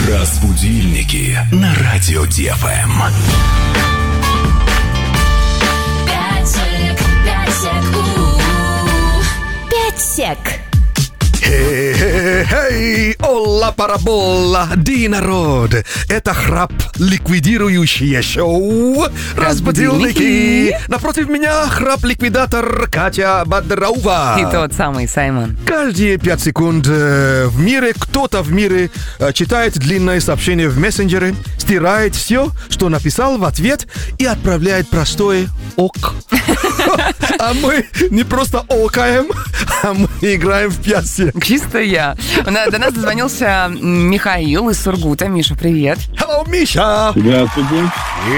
Разбудильники на радио ДФМ. Пятсек. Эй, олла параболла, ди народ. Это храп ликвидирующее шоу «Разбудильники». Напротив меня храп-ликвидатор Катя Бодрова. И тот самый Саймон. Каждые 5 секунд в мире кто-то в мире читает длинное сообщение в мессенджере, стирает все, что написал в ответ и отправляет простое «ок». А мы не просто окаем, а мы играем в пятсек. Чисто я. До нас дозвонился Михаил из Сургута. Миша, привет. Hello, Миша! Здравствуйте.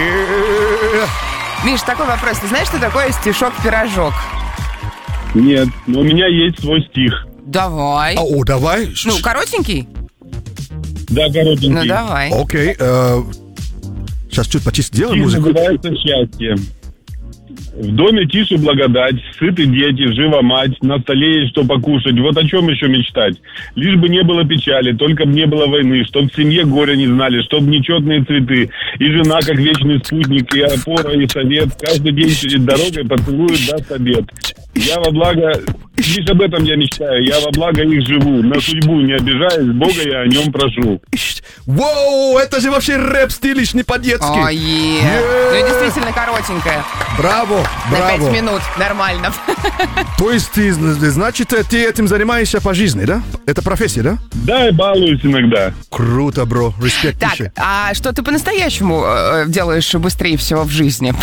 Миш, такой вопрос. Ты знаешь, что такое стишок-пирожок? Нет, но у меня есть свой стих. Давай. О, давай. Ну, коротенький? Да, коротенький. Ну, давай. Окей. Сейчас чуть почище сделаем Стих музыку. называется «Счастье». В доме тише благодать, сыты дети, жива мать, на столе есть что покушать. Вот о чем еще мечтать? Лишь бы не было печали, только бы не было войны, чтоб в семье горя не знали, чтоб нечетные цветы. И жена, как вечный спутник, и опора, и совет. Каждый день перед дорогой поцелует, даст обед. Я во благо... Лишь об этом я мечтаю, я во благо их живу. На судьбу не обижаюсь, Бога я о нем прошу. Воу, это же вообще рэп-стилиш не по-детски. Ой, ну и действительно коротенькая. Браво, На 5 браво. минут. Нормально. То есть, значит, ты этим занимаешься по жизни, да? Это профессия, да? Да, и балуюсь иногда. Круто, бро. Респект, Так, Миша. а что ты по-настоящему делаешь быстрее всего в жизни?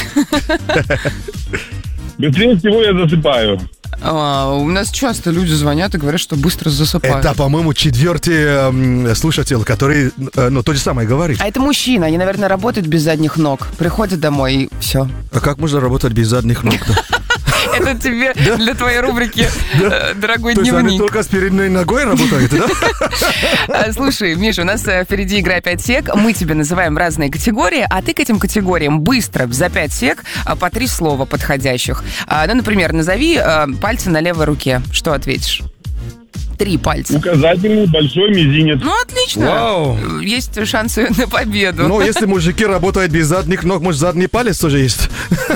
Быстрее всего я засыпаю. У нас часто люди звонят и говорят, что быстро засыпают. Это, по-моему, 4-й слушатель, который, то же самое говорит. А это мужчина, они, наверное, работают без задних ног. Приходят домой и все. А как можно работать без задних ног? Это тебе для твоей рубрики «Дорогой То есть они дневник». только с передней ногой работают, да? Слушай, Миша, у нас впереди игра 5 сек. Мы тебе называем разные категории, а ты к этим категориям быстро за 5 сек по 3 слова подходящих. Ну, например, назови пальцы на левой руке. Что ответишь? 3 пальца. Указательный, большой, мизинец. Ну, отлично. Вау. Есть шансы на победу. Ну, если мужики работают без задних ног, может, задний палец тоже есть?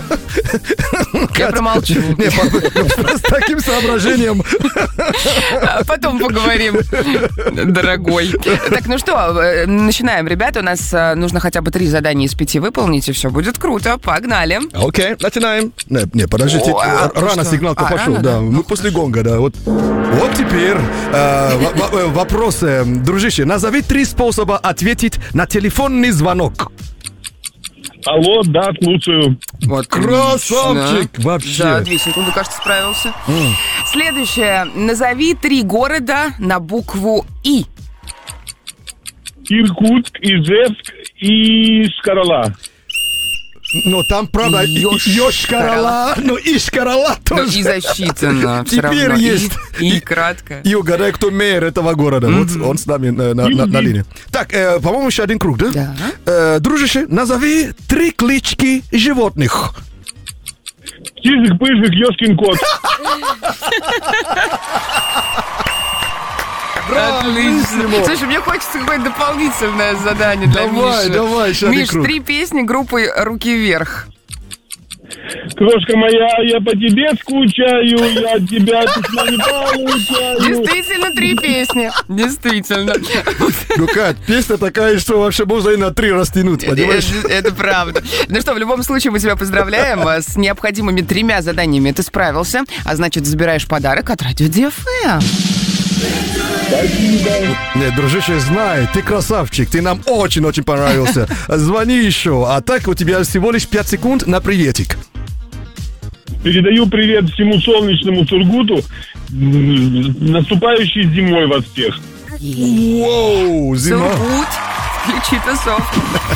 Я промолчу. Не, с таким соображением. Потом поговорим, дорогой. Так, ну что, начинаем, ребята. У нас нужно хотя бы 3 задания из 5 выполнить, и все будет круто. Погнали. Окей, начинаем. Не, подождите, рано сигнал-то пошел. Да, мы после гонга, да. Вот теперь вопросы. Дружище, назови 3 способа ответить на телефонный звонок. Алло, да, слушаю. Вот, Красавчик! отлично. Вообще. Да, 2 секунды, кажется, справился. Следующее. Назови 3 города на букву «И». Иркутск, Ижевск и Шкарала. Но там, правда, Йошкар-Ола, но Ишкар-Ола Ну, тоже. и засчитано. Все Теперь равно. есть. И кратко. И угадай, кто мэр этого города. Вот он с нами на линии. Так, по-моему, еще один круг, да? Да. Дружище, назови 3 клички животных. Чижик-пыжик, ёшкин кот. Отлично. Слушай, мне хочется какое-то дополнительное задание для Миши. Давай, еще один Миш, круг. 3 песни группы «Руки вверх». Крошка моя, я по тебе скучаю, я от тебя письма не получаю. Действительно, 3 песни. Действительно. Ну, Кать, песня такая, что вообще можно и на 3 растянуть, понимаешь? Это правда. Ну что, в любом случае мы тебя поздравляем с необходимыми 3 заданиями. Ты справился, а значит, забираешь подарок от Радио ДФМ. Нет, дружище, знай, ты красавчик, ты нам очень-очень понравился. Звони еще, а так у тебя всего лишь 5 секунд на приветик. Передаю привет всему солнечному Сургуту. Наступающей зимой вас всех. Воу, зима. Сургут, включи тусовку.